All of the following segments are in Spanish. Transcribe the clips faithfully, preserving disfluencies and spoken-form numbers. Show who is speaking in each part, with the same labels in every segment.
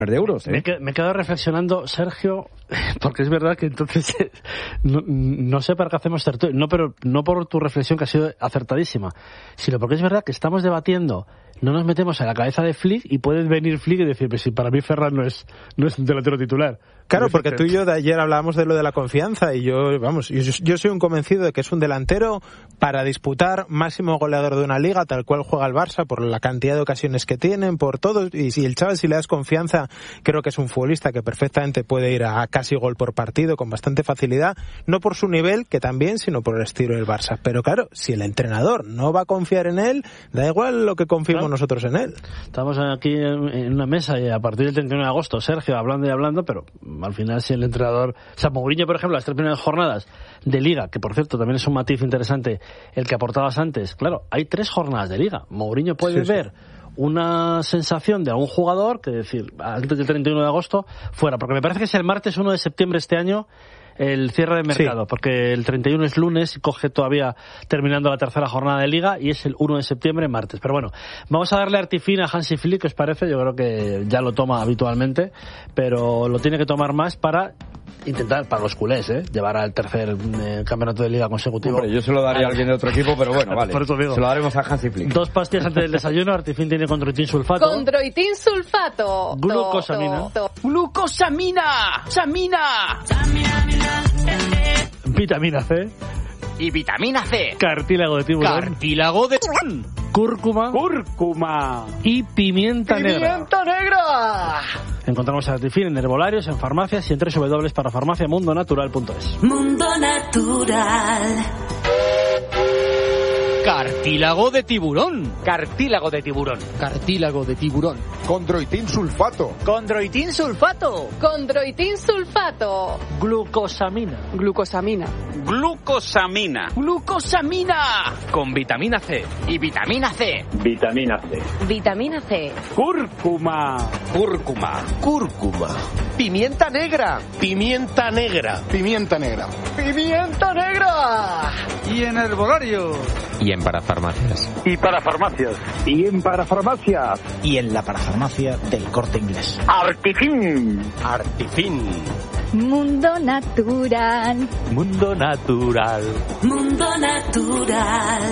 Speaker 1: de euros. ¿eh?
Speaker 2: Me, que, me he quedado reflexionando, Sergio, porque es verdad que entonces no, no sé para qué hacemos tertulia, no, pero no por tu reflexión que ha sido acertadísima, sino porque es verdad que estamos debatiendo, no nos metemos en la cabeza de Flick y puede venir Flick y decir, pues si para mí Ferran no es, no es un delantero titular.
Speaker 3: Claro, porque tú y yo de ayer hablábamos de lo de la confianza y yo, vamos, yo, yo soy un convencido de que es un delantero para disputar máximo goleador de una liga, tal cual juega el Barça, por la cantidad de ocasiones que tienen, por todo. Y si el chaval, si le das confianza, creo que es un futbolista que perfectamente puede ir a casi gol por partido con bastante facilidad, no por su nivel, que también, sino por el estilo del Barça. Pero claro, si el entrenador no va a confiar en él, da igual lo que confiemos claro. nosotros en él.
Speaker 2: Estamos aquí en una mesa y a partir del treinta y uno de agosto, Sergio, hablando y hablando, pero al final si el entrenador... O sea, Mourinho, por ejemplo, las tres primeras jornadas de Liga, que por cierto también es un matiz interesante el que aportabas antes, claro, hay tres jornadas de Liga. Mourinho puede sí, ver... Sí. una sensación de algún jugador que decir, antes del treinta y uno de agosto, fuera, porque me parece que es el martes uno de septiembre este año el cierre de mercado, sí. porque el treinta y uno es lunes y coge todavía terminando la tercera jornada de Liga y es el uno de septiembre martes. Pero bueno, vamos a darle artifín a Hansi Flick, ¿qué os parece? Yo creo que ya lo toma habitualmente, pero lo tiene que tomar más para intentar, para los culés, ¿eh? llevar al tercer eh, campeonato de Liga consecutivo.
Speaker 1: Hombre, yo se lo daría a alguien de otro equipo, pero bueno, vale.
Speaker 2: Por eso digo.
Speaker 1: Se lo daremos a Hansi Flick.
Speaker 2: Dos pastillas antes del desayuno, artifín tiene condroitin sulfato.
Speaker 4: Condroitin sulfato.
Speaker 2: Glucosamina.
Speaker 4: To, to.
Speaker 5: Glucosamina. Samina.
Speaker 2: Vitamina C.
Speaker 5: Y vitamina C.
Speaker 2: Cartílago de tiburón.
Speaker 5: Cartílago de tiburón.
Speaker 2: Cúrcuma.
Speaker 5: Cúrcuma.
Speaker 2: Y pimienta,
Speaker 5: pimienta
Speaker 2: negra.
Speaker 5: ¡Pimienta negra!
Speaker 2: Encontramos Artifin en herbolarios, en farmacias y en doble u doble u doble u punto farmacia mundo natural punto es.
Speaker 6: Mundo Natural.
Speaker 5: Cartílago de tiburón.
Speaker 7: Cartílago de tiburón.
Speaker 5: Cartílago de tiburón.
Speaker 8: Condroitin sulfato.
Speaker 5: Condroitin sulfato.
Speaker 4: Condroitin sulfato.
Speaker 2: Glucosamina.
Speaker 4: Glucosamina.
Speaker 7: Glucosamina.
Speaker 5: Glucosamina.
Speaker 7: Con vitamina C.
Speaker 5: Y vitamina C.
Speaker 9: Vitamina C.
Speaker 4: Vitamina C.
Speaker 5: Cúrcuma.
Speaker 7: Cúrcuma.
Speaker 5: Cúrcuma. Pimienta negra.
Speaker 8: Pimienta negra. Pimienta negra.
Speaker 5: Pimienta negra.
Speaker 7: Y en herbolario.
Speaker 10: Y en parafarmacias.
Speaker 9: Y para farmacias.
Speaker 8: Y en parafarmacias.
Speaker 11: Y en la parafarmacia del Corte Inglés.
Speaker 9: Artifin.
Speaker 5: Artifin.
Speaker 4: Mundo Natural.
Speaker 7: Mundo Natural.
Speaker 6: Mundo Natural.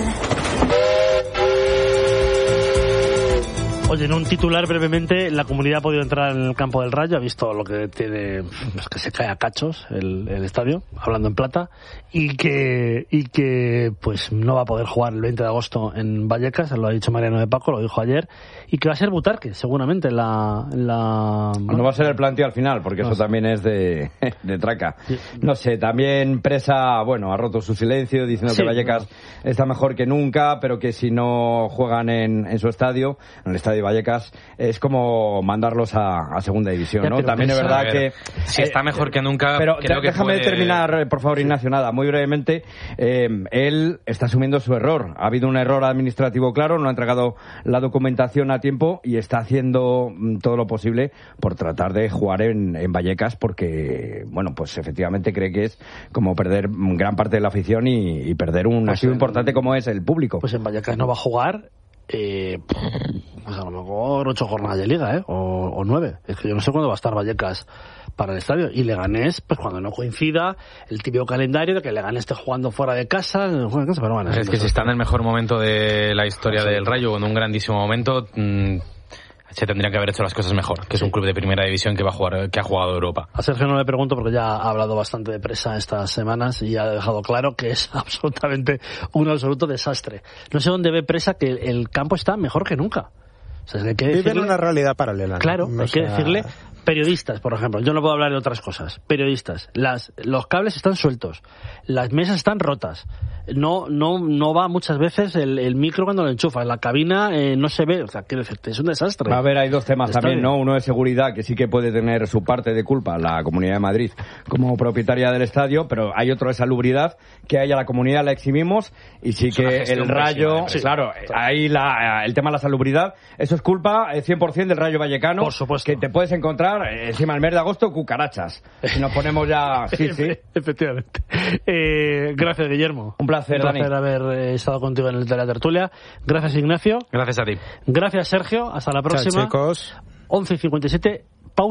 Speaker 2: Oye, en un titular brevemente, la comunidad ha podido entrar en el campo del Rayo, ha visto lo que tiene, es que se cae a cachos el, el estadio, hablando en plata, y que, y que pues no va a poder jugar el veinte de agosto en Vallecas, lo ha dicho Mariano de Paco, lo dijo ayer, y que va a ser Butarque, seguramente, la... la...
Speaker 1: No va a ser el planteo al final, porque no. Eso también es de, de traca. No sé, también Presa, bueno, ha roto su silencio, diciendo sí, que Vallecas no. está mejor que nunca, pero que si no juegan en, en su estadio, en el estadio Vallecas, es como mandarlos a, a segunda división, ¿no? También es verdad que...
Speaker 10: Si está mejor que nunca,
Speaker 1: pero
Speaker 10: creo que
Speaker 1: déjame
Speaker 10: puede...
Speaker 1: terminar, por favor, Ignacio, nada, muy brevemente. Eh, él está asumiendo su error. Ha habido un error administrativo claro, no ha entregado la documentación a tiempo y está haciendo todo lo posible por tratar de jugar en, en Vallecas porque, bueno, pues efectivamente cree que es como perder gran parte de la afición y, y perder un pues activo en, importante como es el público.
Speaker 2: Pues en Vallecas no va a jugar... Eh, pues a lo mejor ocho jornadas de liga, ¿eh? O, o nueve. Es que yo no sé cuándo va a estar Vallecas para el estadio. Y Leganés, pues cuando no coincida el típico calendario de que Leganés esté jugando fuera de casa. Fuera de casa pero bueno,
Speaker 10: es que si está en el mejor momento de la historia sí. del Rayo, en un grandísimo momento... Mmm... se tendrían que haber hecho las cosas mejor, que es un club de primera división que va a jugar, que ha jugado Europa.
Speaker 2: A Sergio no le pregunto porque ya ha hablado bastante de Presa estas semanas y ha dejado claro que es absolutamente un absoluto desastre. No sé dónde ve Presa que el campo está mejor que nunca. O sea, hay que
Speaker 3: Vive
Speaker 2: decirle...
Speaker 3: en una realidad paralela, ¿no?
Speaker 2: Claro,
Speaker 3: o
Speaker 2: hay
Speaker 3: sea...
Speaker 2: que decirle... Periodistas, por ejemplo, yo no puedo hablar de otras cosas. Periodistas, las, los cables están sueltos, las mesas están rotas, no, no, no va muchas veces el, el micro cuando lo enchufas, la cabina eh, no se ve, o sea, quiero decirte, es un desastre.
Speaker 1: A ver, hay dos temas
Speaker 2: Está
Speaker 1: también,
Speaker 2: bien.
Speaker 1: ¿no? Uno de seguridad, que sí que puede tener su parte de culpa la Comunidad de Madrid como propietaria del estadio, pero hay otro de salubridad, que ahí a la comunidad la eximimos y sí que el Rayo, sí, claro, claro, ahí la, el tema de la salubridad, eso es culpa cien por ciento del Rayo Vallecano,
Speaker 2: por supuesto,
Speaker 1: que te puedes encontrar encima del mes de agosto cucarachas. Si nos ponemos ya... Sí, sí.
Speaker 2: Efectivamente. Eh, gracias, Guillermo.
Speaker 1: Un placer,
Speaker 2: Un placer
Speaker 1: Dani.
Speaker 2: haber eh, estado contigo en el de la tertulia. Gracias, Ignacio.
Speaker 10: Gracias a ti.
Speaker 2: Gracias, Sergio. Hasta la próxima.
Speaker 3: Chao, chicos.
Speaker 2: once y cincuenta y siete.